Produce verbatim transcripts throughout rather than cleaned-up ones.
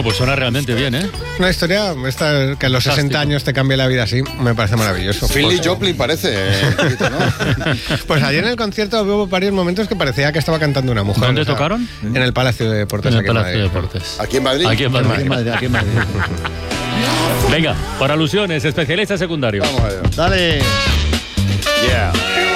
pues suena realmente bien, ¿eh? Una historia esta, que a los Fantástico. sesenta años te cambia la vida así, me parece maravilloso. Philly Pues, Joplin parece, eh, un poquito, ¿no? pues ayer en el concierto hubo varios momentos que parecía que estaba cantando una mujer. ¿Dónde o sea, tocaron? En el Palacio de Deportes. En el aquí en Palacio de Madrid. Deportes. ¿Aquí en Madrid? Aquí en Madrid. Aquí en Madrid, aquí en Madrid. Venga, por alusiones, especialista secundario. Vamos a ver. Dale. Yeah.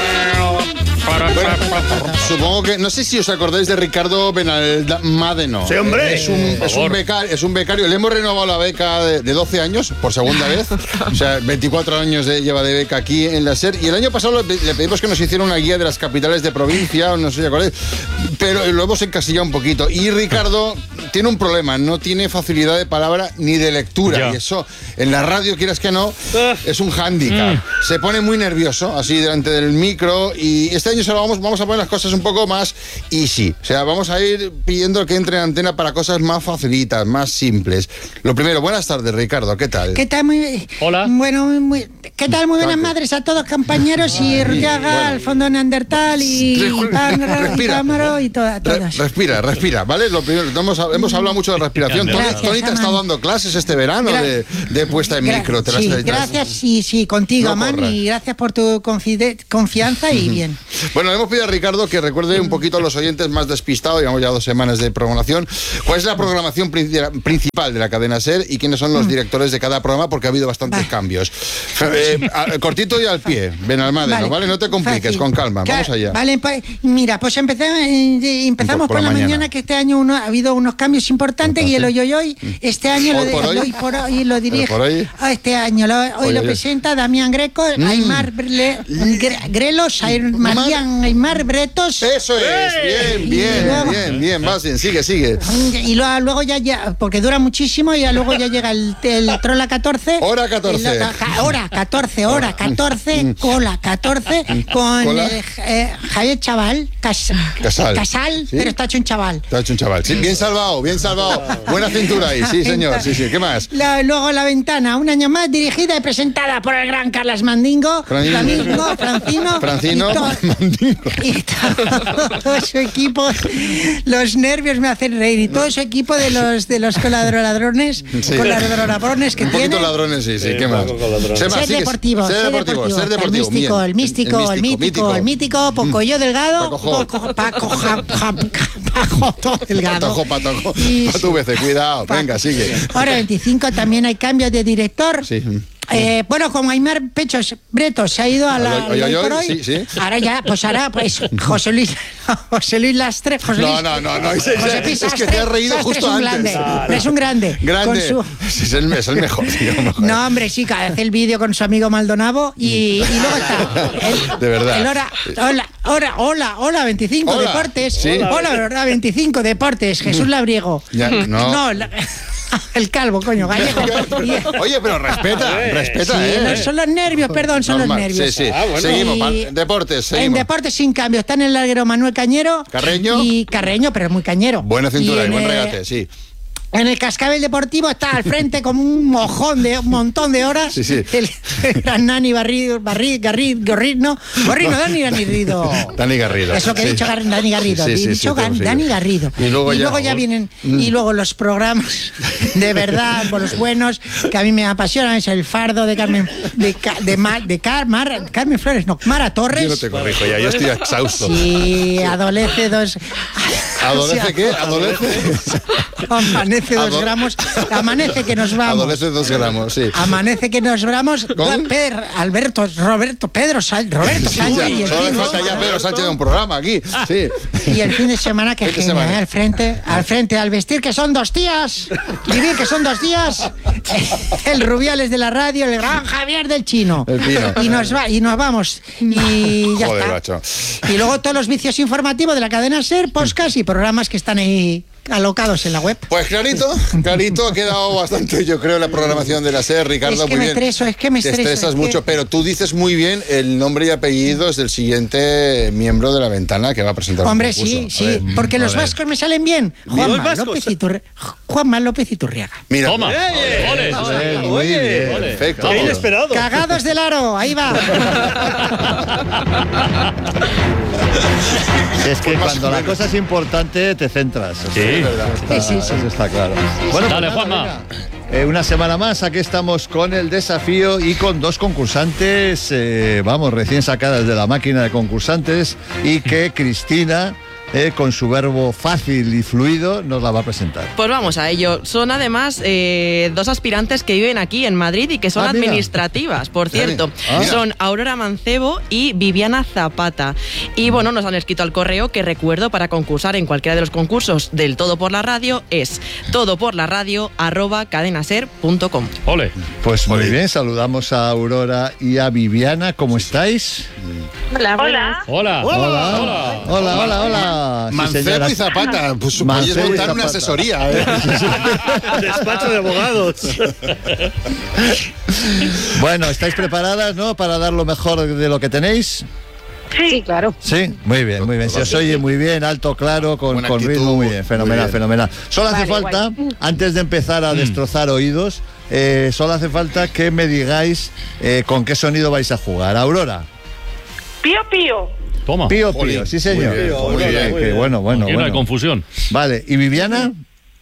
Bueno, supongo que, no sé si os acordáis de Ricardo Benalmádeno. Sí, hombre. Es un, es un becario, es un becario. Le hemos renovado la beca de, de doce años por segunda vez. O sea, veinticuatro años de, lleva de beca aquí en la SER. Y el año pasado le, le pedimos que nos hiciera una guía de las capitales de provincia, no sé si acordáis, pero lo hemos encasillado un poquito. Y Ricardo tiene un problema, no tiene facilidad de palabra ni de lectura. Ya. Y eso, en la radio, quieras que no, es un hándicap. Mm. Se pone muy nervioso, así delante del micro. Y este año se lo vamos, vamos a poner las cosas un poco más easy. O sea, vamos a ir pidiendo que entre en antena para cosas más facilitas, más simples. Lo primero, buenas tardes, Ricardo, ¿qué tal? ¿Qué tal? Muy, Hola. Bueno, muy, ¿qué tal? Muy buenas madres a todos, compañeros, y Ruyaga, Bueno. al fondo Neandertal, y Pángaro, y Respira. Cámaro, y to- a Re- todos. respira, respira, ¿vale? Lo primero, hemos, hemos hablado mucho de respiración. Tony, Gracias, Tony te ha Aman. estado dando clases este verano Gra- de, de puesta en Gra- micro. Te las- sí, te las- gracias, sí, sí, contigo, No Aman, corras. y gracias por tu confide- confianza y bien. Bueno, le hemos pedido a Ricardo que recuerde un poquito a los oyentes más despistados, llevamos ya dos semanas de programación, cuál es la programación princi- principal de la cadena SER y quiénes son los directores de cada programa, porque ha habido bastantes Va. cambios. Eh, a- cortito y al pie, Benalmádeno, ¿vale? No te compliques, Fácil. con calma, Claro, vamos allá. Vale, pues, mira, pues empezamos, eh, empezamos Por por, la la mañana. mañana. que este año uno, ha habido unos cambios importantes y el hoy hoy hoy, este año ¿Hoy lo, por de- hoy? el hoy por hoy lo dirige. por hoy? Ah, este año, lo- hoy Hoy, lo hoy. presenta Damián Greco, Aymar Bre- Gre- Grelos, Aymar- Marian Aymar Bretos. Eso es, bien, bien, luego- bien, bien, vas bien, sigue, sigue. Y luego, luego ya, ya, porque dura muchísimo, y ya luego ya llega el, el Trola catorce. Hora catorce. Y la- ca- hora catorce, hora catorce, cola catorce, con Cola. eh, eh, Javier Chaval, Cas- Casal. Casal, ¿Sí? pero está hecho un chaval. Te ha hecho un chaval. Sí, bien salvado, bien salvado. Buena cintura ahí, sí, señor. Sí, sí. ¿Qué más? La- luego La Ventana, un año más, dirigida y presentada por el gran Carlas Mandingo, Fran- Flamingo, Francino, Francino, y, to- Mandingo. y todo su equipo. Los nervios me hacen reír, y todo su equipo de los de los colaboradrones, Sí. colaboradrones que Un poquito tiene. ladrones, sí, sí. ¿Qué más? Sema, Ser sigue. deportivo, Ser deportivo, ser deportivo. El místico, bien. el místico, el mítico, el mítico, Pocoyo Delgado, Pacojo. Poco- Paco, ja- ja- Paco Delgado. Patojo, patojo. Y- Pa' tu veces, cuidado. Paco. Venga, sigue. Hora veinticinco también hay cambios de director. Sí. Eh, bueno, como Aymar Pechos Bretos se ha ido a la Al hoy, al hoy, hoy por hoy, hoy, sí, sí. ahora ya, pues ahora, pues José Luis, José Luis Lastre, José No, Luis, no, no, no. Es, es- José Luis es que te Lastre, has reído Lastre justo es un antes. Grande, es un grande. Grande. Con Es, el, es el mejor, tío, mejor. No, hombre, sí, que hace el vídeo con su amigo Maldonado y, y luego está el, De verdad. el hora, hola, hola, hola, hola, veinticinco Hola. Deportes. Sí. Hola, verdad, veinticinco Deportes. Jesús Labriego. Ya, no. la- el calvo, coño, gallego. Y- Oye, pero respeta, respeta, Sí, ¿eh? no, son los nervios, perdón, son Normal. los nervios. Sí, sí. Ah, bueno. Seguimos. Y- pa- Deportes, seguimos. En deportes sin cambio están en el larguero Manuel Cañero. Carreño. Y Carreño, pero es muy cañero. Buena cintura y, en, buen eh, regate, sí. En el cascabel deportivo está al frente con un mojón de un montón de horas. Sí, sí. El, el gran Nani Barrido, Barrido, Garrido, Gorrino, Gorrino, Dani Garrido. Dani Garrido. Eso que he Sí. dicho, Gar- Dani Garrido. Sí, sí, he sí, dicho sí, Gan- sí. Dani Garrido. Y luego ya- vienen, y luego los programas de verdad, por los buenos, que a mí me apasionan, es El Fardo de Carmen, de, Ca- de, Ma- de Car- Mar- Carmen Flores, no, Mara Torres. Yo no te corrijo ya, yo estoy exhausto. Sí, adolece dos. ¿Adolece qué? ¿Adolece? Amanece dos Ado- gramos. Amanece que nos vamos. Adolece dos gramos, sí. Amanece que nos vamos. ¿Con? Pedro, Alberto, Roberto, Pedro, Sal- Roberto Sí, Sánchez. ya, y, el solo le fin de- falta ya Pedro Sánchez de un programa aquí. Sí. y el fin de semana que Fin de genial, semana. ¿eh? al frente, al frente, al vestir que son dos días, vivir que son dos días, el Rubiales de la radio, el gran Javier del Chino. El Pino. Y nos va, y nos vamos. Y ya Joder, está. macho. Y luego todos los vicios informativos de la cadena SER, podcast y programas que están ahí alocados en la web. Pues clarito, clarito, ha quedado bastante, yo creo, la programación de la SER, Ricardo, Es que muy me bien. estreso, es que me Te estreso, estresas es que- mucho, pero tú dices muy bien el nombre y apellidos del siguiente miembro de la ventana que va a presentar un Hombre, concurso. sí, A sí, ver. porque los a ver. vascos me salen bien. Los Juanma vascos. López Iturre- Juanma López Iturriaga. Mira, Toma. ¡Eh! Ole. Ole, muy bien, ole. perfecto. ¡Qué inesperado! Cagados del aro, ahí va. Es que Pues más cuando o la menos. cosa es importante te centras. Eso Sí. es verdad. Está- Sí, sí, sí. Eso está claro. Bueno, Dale, pues nada, Juanma. venga. Eh, una semana más, aquí estamos con el desafío y con dos concursantes, eh, vamos, recién sacadas de la máquina de concursantes y que Cristina, eh, con su verbo fácil y fluido, nos la va a presentar. Pues vamos a ello. Son además eh, dos aspirantes que viven aquí en Madrid y que son Ah, mira. administrativas, por cierto. Ah. Son Aurora Mancebo y Viviana Zapata. Y bueno, nos han escrito al correo que recuerdo para concursar en cualquiera de los concursos del Todo por la Radio es todoporlaradio arroba cadenaser punto com. Ole. Pues muy Ole. bien, saludamos a Aurora y a Viviana, ¿cómo estáis? Hola, hola. Hola. Hola, hola, hola, hola. Sí, Mancebo señora. y Zapata, pues Mancebo podéis y montar una Zapata. asesoría. ¿eh? Despacho de abogados. Bueno, ¿estáis preparadas, no? Para dar lo mejor de lo que tenéis. Sí, claro. Sí, muy bien, muy bien. Se os oye muy bien, alto, claro, con, Buena con actitud, ritmo, muy bien, fenomenal, muy bien. fenomenal. Solo hace Vale, falta, guay. antes de empezar a destrozar oídos, eh, solo hace falta que me digáis eh, con qué sonido vais a jugar. Aurora, Pío, pío. Toma. pío, Jolín, pío, sí señor. muy bien, Muy muy bien, bien, qué bueno, bueno, Aquí no hay bueno. confusión. Vale, ¿y Viviana?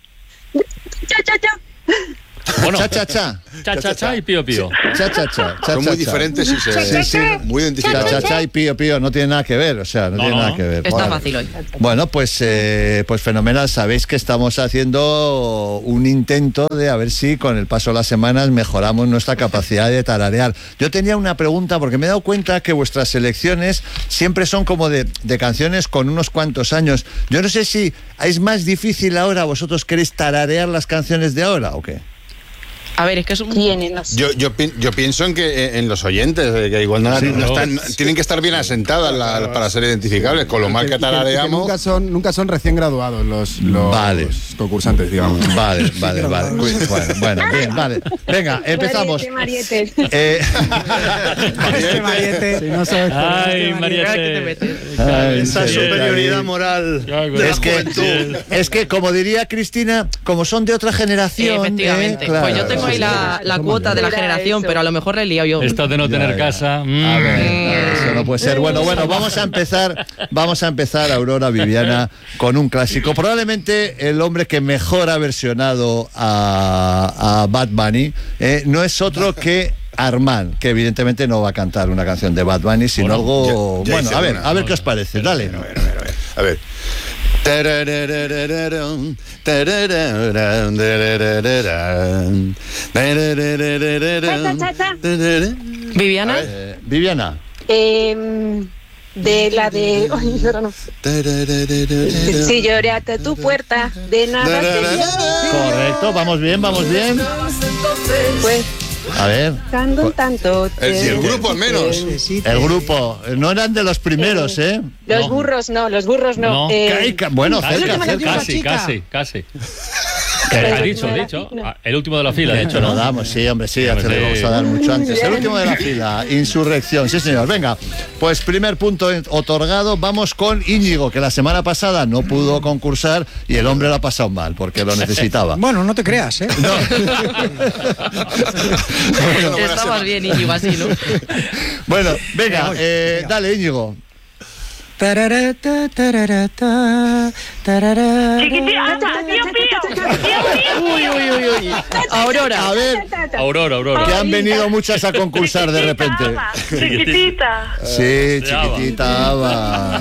Cha, cha, cha. Bueno, Cha, cha, cha. cha, cha, cha y pío, pío. Cha, cha, cha. cha, Son cha, muy cha. diferentes y se Sí, sí. muy Cha, identificados. cha, cha y pío, pío, no tiene nada que ver, o sea, no, No, tiene no, nada no. que ver. Está Vale. fácil hoy. Bueno, pues, eh, pues fenomenal. Sabéis que estamos haciendo un intento de a ver si con el paso de las semanas mejoramos nuestra capacidad de tararear. Yo tenía una pregunta porque me he dado cuenta que vuestras selecciones siempre son como de, de canciones con unos cuantos años. Yo no sé si es más difícil ahora, vosotros queréis tararear las canciones de ahora o qué. A ver, es que es un... Tienen. Yo, yo, pi- yo pienso en que eh, en los oyentes, eh, que igual no, Sí, no no. están, tienen que estar bien asentadas la- para ser identificables. Con lo mal que Y que- y que tarareamos. nunca son nunca son recién graduados los, los Vale. concursantes, digamos. Vale, vale, vale. Bueno, bueno, bien, vale. Venga, empezamos. Mariete, Eh, Este Mariette, si no sabes por Ay, ¿A qué te Mariette. metes? ay, Esa sí, superioridad ahí. moral. Es que, es que, como diría Cristina, como son de otra generación. Efectivamente. eh, claro. Pues yo tengo ahí la, la cuota de la Mira generación, eso. pero a lo mejor le he liado yo. Esto de no Ya, tener ya. casa. mm. A ver, no, eso no puede ser. Bueno, bueno, vamos a empezar, vamos a empezar, Aurora, Viviana, con un clásico. Probablemente el hombre que mejor ha versionado a, a Bad Bunny eh, no es otro que Armand, que evidentemente no va a cantar una canción de Bad Bunny, sino Bueno, algo. ya- ya bueno, hice a ver, una. a ver qué os parece. Dale. A ver. Tarararararam, tararararam, tararararam, tararararam, Cha, cha, cha, cha. tararararam. Viviana, Eh, Viviana. Eh, de la de. Ay, ahora no. Tararararam. Si lloré hasta tu puerta, de nada te Correcto, vamos bien, vamos bien. Pues, A ver. cantando un tanto. El, si el grupo al menos. El grupo, no eran de los primeros, ¿eh? Los No. burros no, los burros no. No. Eh, Ca- ca- Bueno, Casi, cerca, última cerca. canción. casi, chica. casi, casi. Ha dicho, ha dicho. Ah, El último de la fila, ha De dicho, hecho, lo ¿no? damos, sí, hombre, sí, ya te lo Sí. vamos a dar mucho antes. El último de la fila, Insurrección, sí, señor. Venga, pues primer punto en- otorgado. Vamos con Íñigo, que la semana pasada no pudo concursar y el hombre lo ha pasado mal porque lo necesitaba. Bueno, no te creas, ¿eh? está más bien Íñigo así, ¿no? Bueno, venga, eh, dale, Íñigo. Tararata, tararata, tararara. Uy, uy, uy, uy. Aurora. A ver, Aurora, Aurora. que han venido muchas a concursar de repente. Chiquitita. Sí, Ava. chiquitita Ava.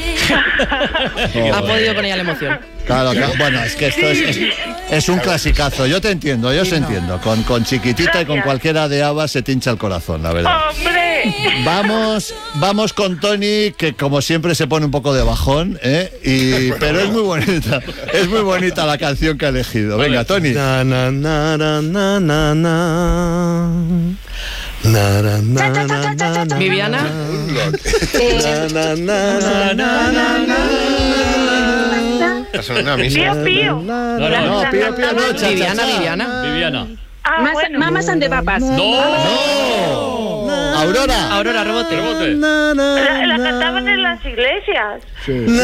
Ha podido con ella la emoción. Claro, claro. Bueno, es que esto es, es, es un clasicazo. Yo te entiendo, yo os entiendo. Con, con chiquitita y con cualquiera de Ava se te hincha el corazón, la verdad. ¡Hombre! Vamos, vamos con Tony, que como siempre se pone un poco de bajón, ¿eh? Y, pero es muy bonita. Es muy bonita la canción que ha elegido. Venga, Tony. Na, na, na, na, na, na, na. Na, na, na, na, na, na. Viviana. Eh, Na, na, na, na, na, na. Está sonando a misa. Pío. No, no, No, no. pío, pío, no, cha, cha, Viviana, cha. Viviana. Viviana. Mamas and de papas. No. No. Aurora. Aurora, rebote. Rebote. La, la cantaban en las iglesias. Bueno,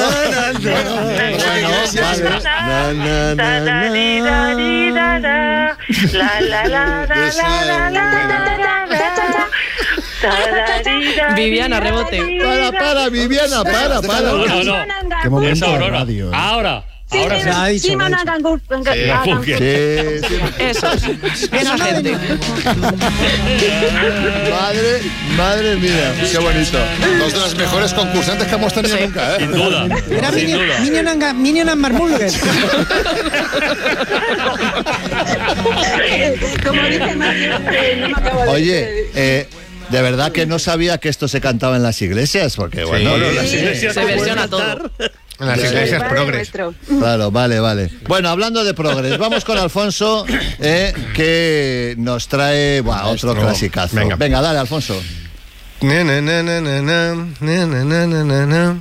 vale. Na, na, na, na. La la la la la la la la. Viviana, rebote. Para, para, Viviana, para, para. No, no, no. Qué Es momento de Aurora. radio. ¿eh? Ahora. Ahora sí. ha dicho, Sí, lo ha man, dicho. hagan- hagan- Sí, hagan- Funky. Sí, sí. Eso. Esa gente. Madre, madre mía, qué bonito. Dos de las mejores concursantes que hemos tenido nunca, ¿eh? Sin duda. Era Sin Minion, duda. Minion, and- Minion and Marmulger. Como dice Mario, eh, no me acabo de- Oye, eh, de verdad que no sabía que esto se cantaba en las iglesias, porque bueno, No, no, las iglesias Se no versiona pueden todo. cantar. En las Sí. iglesias Padre progres. nuestro. claro, vale, vale. Bueno, hablando de progres, vamos con Alfonso, eh, que nos trae buah, otro Maestro. clasicazo. Venga. Venga, dale, Alfonso. Na, na, na, na, na, na, na, na, na, na, na.